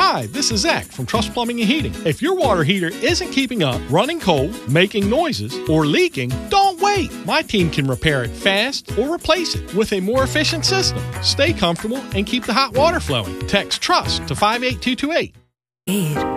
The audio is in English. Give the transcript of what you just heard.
Hi, this is Zach from Trust Plumbing and Heating. If your water heater isn't keeping up, running cold, making noises, or leaking, don't wait. My team can repair it fast or replace it with a more efficient system. Stay comfortable and keep the hot water flowing. Text TRUST to 58228.